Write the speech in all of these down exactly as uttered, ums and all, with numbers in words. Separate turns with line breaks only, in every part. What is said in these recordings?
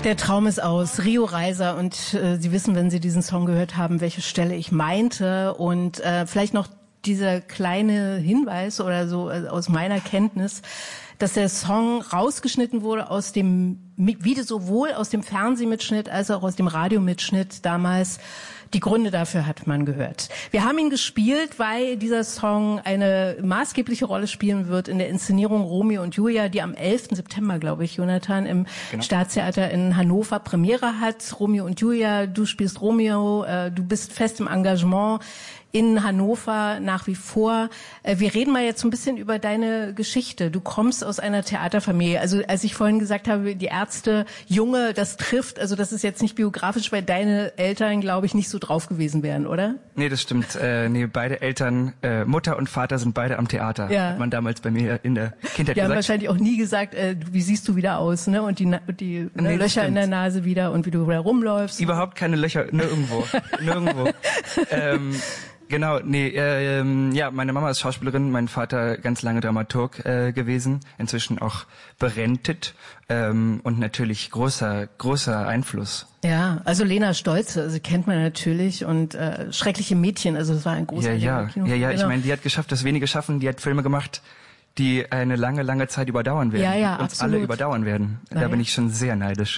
Der Traum ist aus. Rio Reiser, und äh, Sie wissen, wenn Sie diesen Song gehört haben, welche Stelle ich meinte, und äh, vielleicht noch dieser kleine Hinweis oder so äh, aus meiner Kenntnis, dass der Song rausgeschnitten wurde aus dem Video, sowohl aus dem Fernsehmitschnitt als auch aus dem Radiomitschnitt damals. Die Gründe dafür hat man gehört. Wir haben ihn gespielt, weil dieser Song eine maßgebliche Rolle spielen wird in der Inszenierung Romeo und Julia, die am elften September, glaube ich, Jonathan, im genau. Staatstheater in Hannover Premiere hat. Romeo und Julia, du spielst Romeo, äh, du bist fest im Engagement in Hannover nach wie vor. Wir reden mal jetzt ein bisschen über deine Geschichte. Du kommst aus einer Theaterfamilie. Also als ich vorhin gesagt habe, die Ärzte, Junge, das trifft, also das ist jetzt nicht biografisch, weil deine Eltern, glaube ich, nicht so drauf gewesen wären, oder?
Nee, das stimmt. Äh, nee, beide Eltern, äh, Mutter und Vater sind beide am Theater. Ja. Hat man damals bei mir in der Kindheit
die
gesagt.
haben wahrscheinlich auch nie gesagt, äh, wie siehst du wieder aus, ne? Und die, die nee, ne, Löcher in der Nase wieder und wie du wieder rumläufst.
Überhaupt keine Löcher, nirgendwo. nirgendwo. ähm, Genau, nee, äh, ähm, ja, meine Mama ist Schauspielerin, mein Vater ganz lange Dramaturg äh, gewesen, inzwischen auch berentet ähm, und natürlich großer, großer Einfluss.
Ja, also Lena Stolze, also kennt man natürlich, und äh, Schreckliche Mädchen, also das war ein großer
Ja, ja,
Kino.
ja, ja,
genau.
Ich meine, die hat geschafft, dass wenige schaffen, die hat Filme gemacht, die eine lange, lange Zeit überdauern werden.
Ja, ja,
und
absolut.
alle überdauern werden. Da
naja.
bin ich schon sehr neidisch.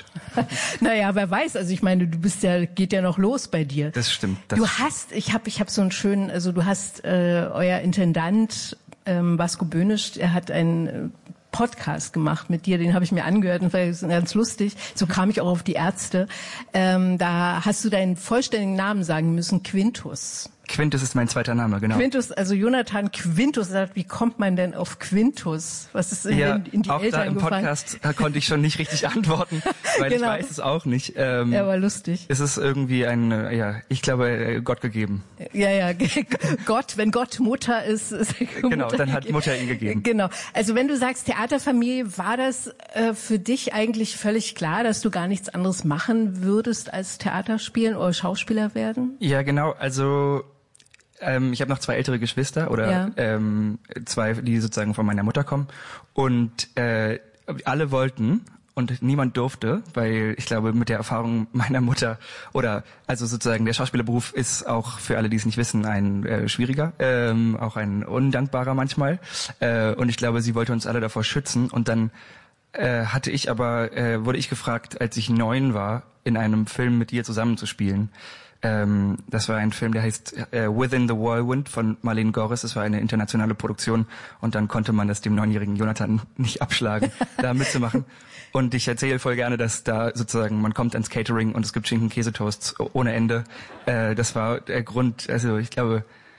Naja, wer weiß, also ich meine, du bist ja, geht ja noch los bei dir.
Das stimmt. Das
du hast, ich habe ich hab so einen schönen, also du hast, äh, euer Intendant, ähm, Vasco Böhnisch, er hat einen äh, Podcast gemacht mit dir, den habe ich mir angehört und das ist ganz lustig. So kam ich auch auf die Ärzte. Ähm, da hast du deinen vollständigen Namen sagen müssen, Quintus.
Quintus ist mein zweiter Name, genau.
Quintus, also Jonathan Quintus, sagt, wie kommt man denn auf Quintus? Was ist in,
ja,
den, in die
auch
Eltern
da im
gefallen?
Podcast da konnte ich schon nicht richtig antworten, weil genau. ich weiß es auch nicht. Ähm,
ja, war lustig.
Es ist irgendwie ein, ja, ich glaube, Gott gegeben.
Ja, ja, Gott, wenn Gott Mutter ist. ist
genau,
Mutter
dann hat
gegeben.
Mutter ihn gegeben.
Genau. Also wenn du sagst Theaterfamilie, war das äh, für dich eigentlich völlig klar, dass du gar nichts anderes machen würdest als Theater spielen oder Schauspieler werden?
Ja, genau. Also Ähm, ich habe noch zwei ältere Geschwister oder
ja.
ähm, zwei, die sozusagen von meiner Mutter kommen, und äh, alle wollten und niemand durfte, weil ich glaube, mit der Erfahrung meiner Mutter oder also sozusagen der Schauspielerberuf ist auch für alle, die es nicht wissen, ein äh, schwieriger, ähm, auch ein undankbarer manchmal, äh, und ich glaube, sie wollte uns alle davor schützen, und dann äh, hatte ich aber, äh, wurde ich gefragt, als ich neun war, in einem Film mit ihr zusammenzuspielen. Ähm, das war ein Film, der heißt äh, Within the Whirlwind von Marlene Gorris. Das war eine internationale Produktion, und dann konnte man das dem neunjährigen Jonathan nicht abschlagen, da mitzumachen. Und ich erzähle voll gerne, dass da sozusagen man kommt ans Catering und es gibt Schinken-Käsetoasts ohne Ende. Äh, das war der Grund. Also ich glaube,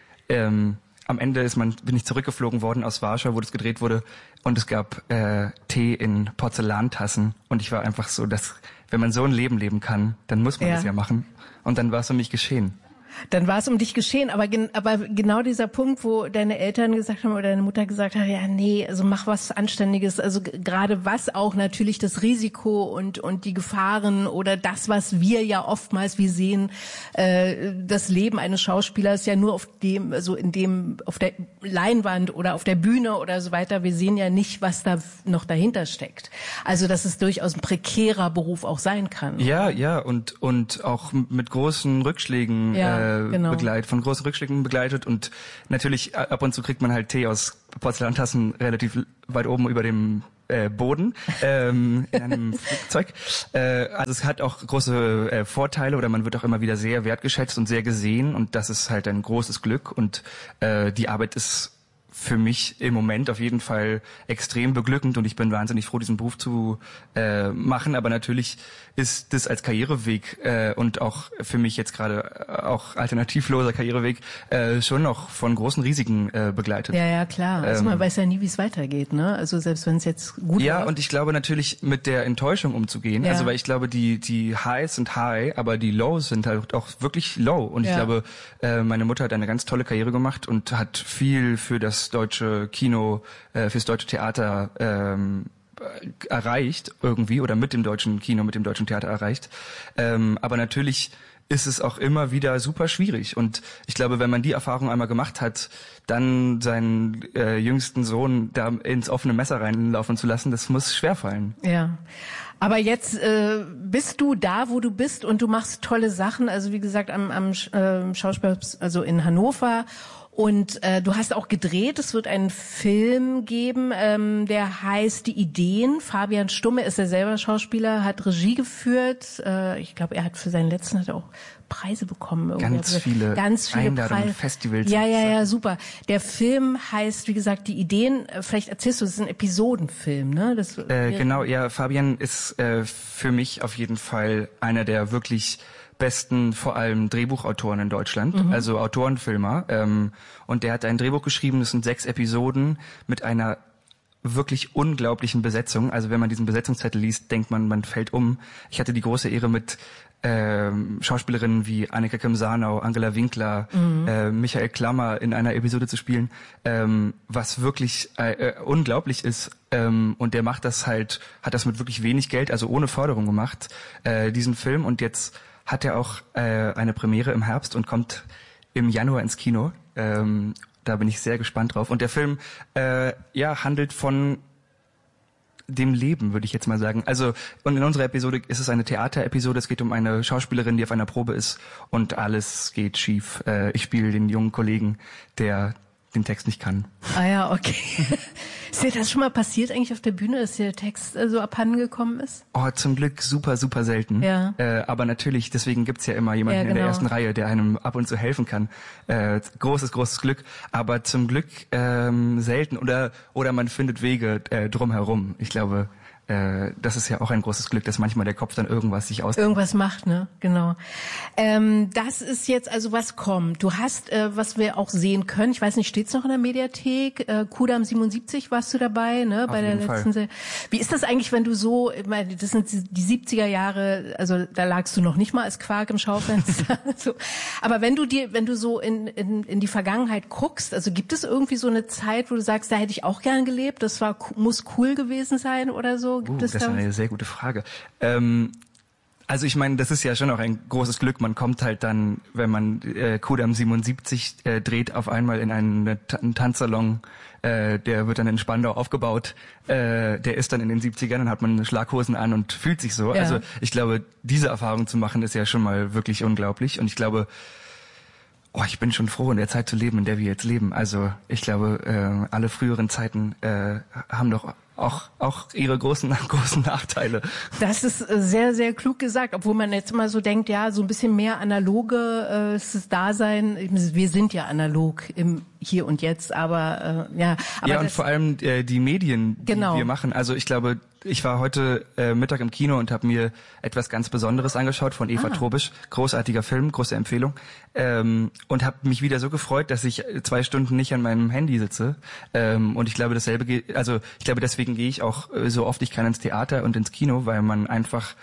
ähm, am Ende ist man bin ich zurückgeflogen worden aus Warschau, wo das gedreht wurde, und es gab äh, Tee in Porzellantassen, und ich war einfach so, dass wenn man so ein Leben leben kann, dann muss man
ja.
das ja machen. Und dann war es um mich geschehen.
Dann war es um dich geschehen, aber, gen, aber genau dieser Punkt, wo deine Eltern gesagt haben oder deine Mutter gesagt hat, ja nee, also mach was Anständiges, also gerade was auch natürlich das Risiko und und die Gefahren oder das, was wir ja oftmals, wir sehen, äh, das Leben eines Schauspielers ja nur auf dem, also in dem, auf der Leinwand oder auf der Bühne oder so weiter, wir sehen ja nicht, was da noch dahinter steckt. Also dass es durchaus ein prekärer Beruf auch sein kann.
Ja, ja, und und auch mit großen Rückschlägen
ja.
äh,
Genau.
begleitet, von großen Rückschlägen begleitet, und natürlich ab und zu kriegt man halt Tee aus Porzellantassen relativ weit oben über dem äh, Boden ähm, in einem Flugzeug. Äh, also es hat auch große äh, Vorteile, oder man wird auch immer wieder sehr wertgeschätzt und sehr gesehen, und das ist halt ein großes Glück, und äh, die Arbeit ist für mich im Moment auf jeden Fall extrem beglückend, und ich bin wahnsinnig froh, diesen Beruf zu äh, machen. Aber natürlich ist das als Karriereweg äh, und auch für mich jetzt gerade auch alternativloser Karriereweg äh, schon noch von großen Risiken äh, begleitet.
Ja, ja, klar. Also
ähm,
man weiß ja nie, wie es weitergeht, ne? Also selbst wenn es jetzt gut
Ja,
läuft.
Und ich glaube natürlich mit der Enttäuschung umzugehen.
Ja.
Also weil ich glaube, die die Highs sind high, aber die Lows sind halt auch wirklich low. Und
ja.
ich glaube, äh, meine Mutter hat eine ganz tolle Karriere gemacht und hat viel für das deutsche Kino, äh, fürs deutsche Theater ähm, erreicht irgendwie oder mit dem deutschen Kino, mit dem deutschen Theater erreicht. Ähm, aber natürlich ist es auch immer wieder super schwierig. Und ich glaube, wenn man die Erfahrung einmal gemacht hat, dann seinen äh, jüngsten Sohn da ins offene Messer reinlaufen zu lassen, das muss schwerfallen.
Ja. Aber jetzt äh, bist du da, wo du bist und du machst tolle Sachen. Also wie gesagt, am, am äh, Schauspiel, also in Hannover. Und äh, du hast auch gedreht, es wird einen Film geben, ähm, der heißt Die Ideen. Fabian Stumme ist ja selber Schauspieler, hat Regie geführt. Äh, ich glaube, er hat für seinen letzten hat er auch Preise bekommen. Irgendwie.
Ganz viele,
ganz viele
Einladungen,
Preise.
Festivals.
Ja, ja, ja, super. Der Film heißt, wie gesagt, Die Ideen. Vielleicht erzählst du, das ist ein Episodenfilm, ne? Das,
äh, genau, ja, Fabian ist äh, für mich auf jeden Fall einer der wirklich besten, vor allem Drehbuchautoren in Deutschland, mhm. also Autorenfilmer. Ähm, und der hat ein Drehbuch geschrieben, das sind sechs Episoden mit einer wirklich unglaublichen Besetzung. Also wenn man diesen Besetzungszettel liest, denkt man, man fällt um. Ich hatte die große Ehre, mit ähm, Schauspielerinnen wie Annika Kim-Sarnau, Angela Winkler, mhm. äh, Michael Klammer in einer Episode zu spielen, ähm, was wirklich äh, äh, unglaublich ist. Ähm, und der macht das halt, hat das mit wirklich wenig Geld, also ohne Förderung gemacht, äh, diesen Film. Und jetzt hat er auch äh, eine Premiere im Herbst und kommt im Januar ins Kino. Ähm, da bin ich sehr gespannt drauf. Und der Film äh, ja handelt von dem Leben, würde ich jetzt mal sagen. Also, und in unserer Episode ist es eine Theaterepisode. Es geht um eine Schauspielerin, die auf einer Probe ist und alles geht schief. Äh, ich spiele den jungen Kollegen, der den Text nicht kann.
Ah ja, okay. Ist dir das schon mal passiert eigentlich auf der Bühne, dass dir der Text äh, so abhanden gekommen ist?
Oh, zum Glück super, super selten.
Ja.
Äh, aber natürlich, deswegen gibt's ja immer jemanden ja, genau. in der ersten Reihe, der einem ab und zu helfen kann. Äh, großes, großes Glück. Aber zum Glück ähm, selten oder oder man findet Wege äh, drumherum. Ich glaube, äh, das ist ja auch ein großes Glück, dass manchmal der Kopf dann irgendwas sich aus...
Irgendwas macht, ne? Genau. Ähm, das ist jetzt also, was kommt. Du hast, äh, was wir auch sehen können, ich weiß nicht, steht's noch in der Mediathek? Äh, Kudam siebenundsiebzig warst du dabei, ne?
Auf
Bei der
jeden
letzten Serie. Wie ist das eigentlich, wenn du so, ich meine, das sind die siebziger Jahre, also da lagst du noch nicht mal als Quark im Schaufenster. so. Aber wenn du dir, wenn du so in, in, in die Vergangenheit guckst, also gibt es irgendwie so eine Zeit, wo du sagst, da hätte ich auch gern gelebt, das war, muss cool gewesen sein oder so? Gibt
uh,
es
das
da
ist eine sehr gute Frage. Ähm, also ich meine, das ist ja schon auch ein großes Glück. Man kommt halt dann, wenn man äh, Kudam siebenundsiebzig äh, dreht, auf einmal in einen, einen Tanzsalon. Äh, der wird dann in Spandau aufgebaut. Äh, der ist dann in den siebzigern, dann hat man Schlaghosen an und fühlt sich so. Ja. Also ich glaube, diese Erfahrung zu machen, ist ja schon mal wirklich unglaublich. Und ich glaube, oh, ich bin schon froh, in der Zeit zu leben, in der wir jetzt leben. Also ich glaube, äh, alle früheren Zeiten äh, haben doch auch auch ihre großen großen Nachteile.
Das ist sehr, sehr klug gesagt, obwohl man jetzt immer so denkt, ja, so ein bisschen mehr analoge äh, ist das Dasein. Wir sind ja analog im Hier und Jetzt, aber äh, ja. Aber
ja, und vor allem äh, die Medien, die genau. wir machen. Also ich glaube, ich war heute äh, Mittag im Kino und habe mir etwas ganz Besonderes angeschaut von Eva ah. Trobisch. Großartiger Film, große Empfehlung. Ähm, und habe mich wieder so gefreut, dass ich zwei Stunden nicht an meinem Handy sitze. Ähm, und ich glaube, dasselbe geht, also ich glaube, deswegen gehe ich auch äh, so oft ich kann ins Theater und ins Kino, weil man einfach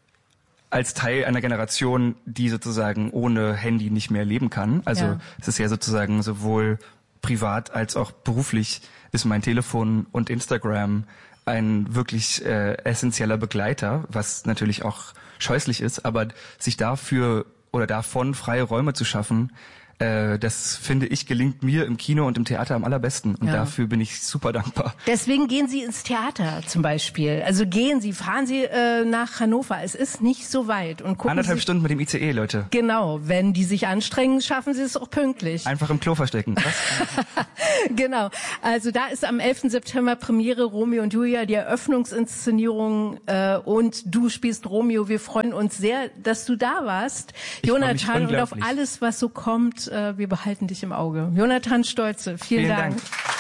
als Teil einer Generation, die sozusagen ohne Handy nicht mehr leben kann. Also ja. es ist ja sozusagen sowohl privat als auch beruflich ist mein Telefon und Instagram ein wirklich äh, essentieller Begleiter, was natürlich auch scheußlich ist, aber sich dafür oder davon freie Räume zu schaffen, äh, das finde ich gelingt mir im Kino und im Theater am allerbesten und ja. dafür bin ich super dankbar.
Deswegen gehen Sie ins Theater zum Beispiel. Also gehen Sie, fahren Sie äh, nach Hannover. Es ist nicht so weit und gucken
Anderthalb
Sie,
Stunden mit dem I C E, Leute.
Genau, wenn die sich anstrengen, schaffen Sie es auch pünktlich.
Einfach im Klo verstecken. Was?
Genau. Also da ist am elften September Premiere Romeo und Julia, die Eröffnungsinszenierung äh, und du spielst Romeo. Wir freuen uns sehr, dass du da warst, ich Jonathan, und auf alles, was so kommt. Wir behalten dich im Auge. Jonathan Stolze, vielen, vielen Dank. Dank.